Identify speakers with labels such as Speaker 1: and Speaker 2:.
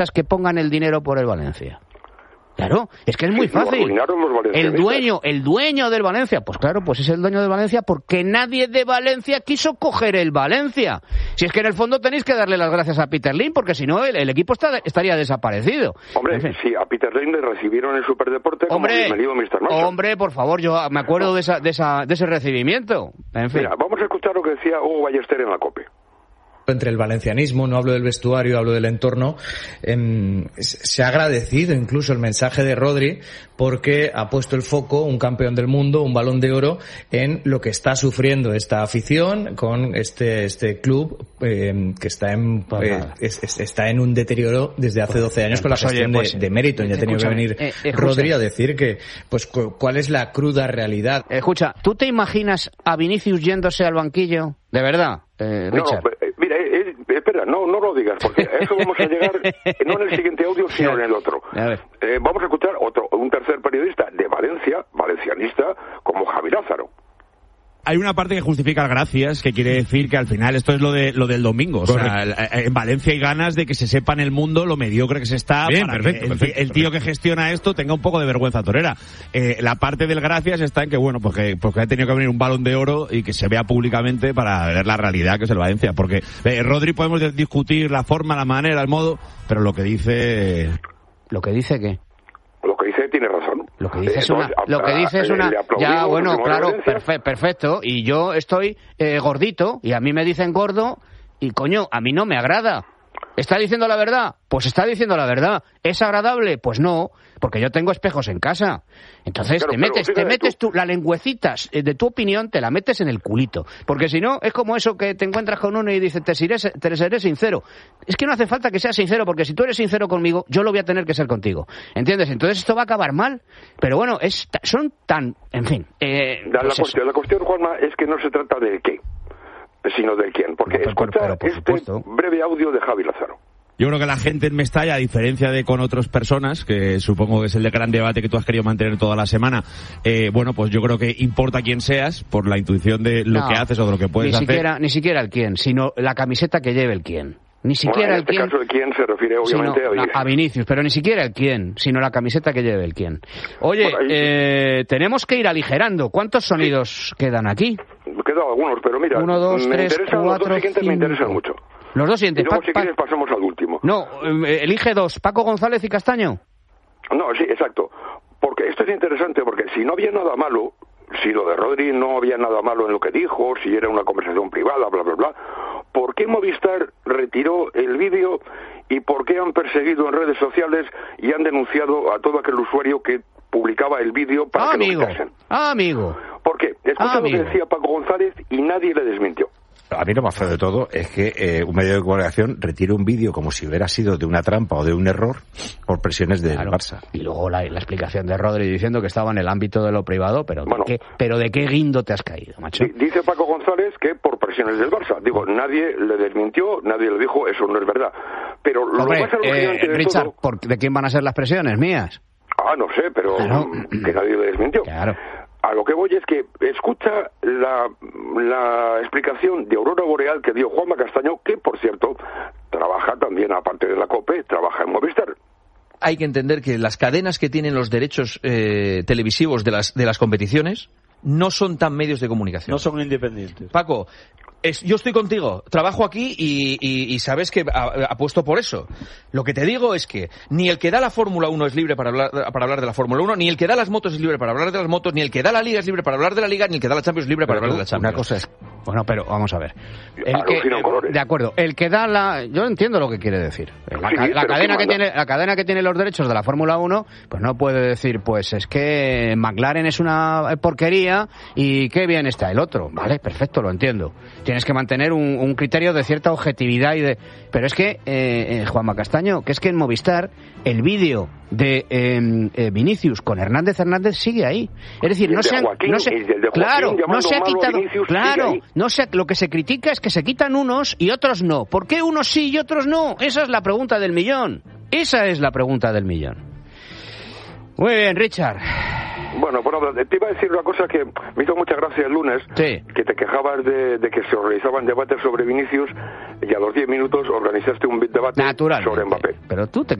Speaker 1: que pongan el dinero por el Valencia. Claro, es que es muy fácil. El dueño del Valencia, pues claro, pues es el dueño del Valencia porque nadie de Valencia quiso coger el Valencia. Si es que en el fondo tenéis que darle las gracias a Peter Lim, porque si no el equipo estaría desaparecido.
Speaker 2: Hombre, en fin. Sí, a Peter Lim le recibieron en Superdeporte como bienvenido Mr. Nelson.
Speaker 1: Hombre, por favor, yo me acuerdo de ese recibimiento. En fin.
Speaker 2: Mira, vamos a escuchar lo que decía Hugo Ballester en la COPE.
Speaker 3: Entre el valencianismo, no hablo del vestuario, hablo del entorno, se ha agradecido incluso el mensaje de Rodri porque ha puesto el foco, un campeón del mundo, un Balón de Oro, en lo que está sufriendo esta afición con este club que está en un deterioro desde hace 12 años con la gestión de Meriton. Ya ha tenido que venir Rodri a decir que pues cuál es la cruda realidad.
Speaker 1: Escucha, ¿tú te imaginas a Vinicius yéndose al banquillo? ¿De verdad, Richard?
Speaker 2: Mira, espera, no lo digas, porque a eso vamos a llegar no en el siguiente audio, sino en el otro. Vamos a escuchar un tercer periodista de Valencia, valencianista, como Javi Lázaro.
Speaker 4: Hay una parte que justifica gracias, que quiere decir que al final esto es lo del domingo. O sea, en Valencia hay ganas de que se sepa en el mundo lo mediocre que se está. Bien, para perfecto, que el tío que gestiona esto tenga un poco de vergüenza torera. La parte del gracias está en que, bueno, porque ha tenido que venir un Balón de Oro y que se vea públicamente para ver la realidad que es el Valencia. Porque Rodri podemos discutir la forma, la manera, el modo, pero lo que dice...
Speaker 1: ¿Lo que dice qué?
Speaker 2: Lo que dice tiene razón.
Speaker 1: Lo que dice es una... Ya, bueno, claro, perfecto. Y yo estoy gordito y a mí me dicen gordo y, coño, a mí no me agrada. ¿Está diciendo la verdad? Pues está diciendo la verdad. ¿Es agradable? Pues no, porque yo tengo espejos en casa. Entonces claro, te metes tú la lengüecita de tu opinión, te la metes en el culito. Porque si no, es como eso que te encuentras con uno y dice, te seré sincero. Es que no hace falta que seas sincero, porque si tú eres sincero conmigo, yo lo voy a tener que ser contigo. ¿Entiendes? Entonces esto va a acabar mal. Pero bueno, son tan... En fin.
Speaker 2: La cuestión, Juanma, es que no se trata del qué, sino del quién. Porque escucha breve audio de Javi Lázaro.
Speaker 4: Yo creo que la gente en Mestalla, a diferencia de con otras personas, que supongo que es el gran debate que tú has querido mantener toda la semana, bueno, pues yo creo que importa quién seas por la intuición de lo que haces o de lo que puedes hacer. Ni siquiera el quién, sino la camiseta que lleve el quién. Ni siquiera
Speaker 2: el quién. En este caso el quién se refiere obviamente
Speaker 1: a Vinicius, pero ni siquiera el quién, sino la camiseta que lleve el quién. Oye, tenemos que ir aligerando. ¿Cuántos sonidos quedan aquí?
Speaker 2: Quedan algunos, pero mira,
Speaker 1: 1, 2, 3, 4,
Speaker 2: los dos siguientes
Speaker 1: 5.
Speaker 2: me interesan mucho.
Speaker 1: Los dos siguientes.
Speaker 2: Y luego, si quieres, pasamos al último.
Speaker 1: No, elige dos, Paco González y Castaño.
Speaker 2: No, sí, exacto. Porque esto es interesante, porque si no había nada malo, si lo de Rodri no había nada malo en lo que dijo, si era una conversación privada, bla, bla, bla, ¿por qué Movistar retiró el vídeo y por qué han perseguido en redes sociales y han denunciado a todo aquel usuario que publicaba el vídeo para que lo quitasen?
Speaker 1: Amigo.
Speaker 2: ¿Por qué? Escucha lo que decía Paco González y nadie le desmintió.
Speaker 5: A mí lo más feo de todo es que un medio de comunicación retire un vídeo como si hubiera sido de una trampa o de un error por presiones del Barça.
Speaker 1: Y luego la explicación de Rodri diciendo que estaba en el ámbito de lo privado, pero ¿de qué guindo te has caído, macho?
Speaker 2: Dice Paco González que por presiones del Barça. Digo, nadie le desmintió, nadie le dijo, eso no es verdad. Pero lo más alucinante de
Speaker 1: Richard,
Speaker 2: todo...
Speaker 1: ¿de quién van a ser las presiones? ¿Mías?
Speaker 2: No sé, pero que nadie le desmintió.
Speaker 1: Claro.
Speaker 2: A lo que voy es que escucha la explicación de Aurora Boreal que dio Juanma Castaño, que, por cierto, trabaja también, aparte de la COPE, trabaja en Movistar.
Speaker 6: Hay que entender que las cadenas que tienen los derechos televisivos de las competiciones no son tan medios de comunicación.
Speaker 7: No son independientes.
Speaker 6: Paco, yo estoy contigo, trabajo aquí y sabes que apuesto por eso. Lo que te digo es que ni el que da la Fórmula 1 es libre para hablar de la Fórmula 1, ni el que da las motos es libre para hablar de las motos, ni el que da la Liga es libre para hablar de la Liga, ni el que da la Champions es libre para hablar de la Champions.
Speaker 1: Una cosa es... Bueno, pero vamos a ver. De acuerdo, el que da la... Yo entiendo lo que quiere decir. La cadena que tiene los derechos de la Fórmula 1, pues no puede decir, pues es que McLaren es una porquería y qué bien está el otro. Vale, perfecto, lo entiendo. Tienes que mantener un criterio de cierta objetividad pero es que, Juanma Castaño, que es que en Movistar el vídeo de Vinicius con Hernández sigue ahí. Es decir, no se ha quitado, lo que se critica es que se quitan unos y otros no. ¿Por qué unos sí y otros no? Esa es la pregunta del millón. Muy bien, Richard.
Speaker 2: Bueno, te iba a decir una cosa que me hizo mucha gracia el lunes, que te quejabas de que se organizaban debates sobre Vinicius y a los 10 minutos organizaste un debate sobre Mbappé.
Speaker 1: Pero tú te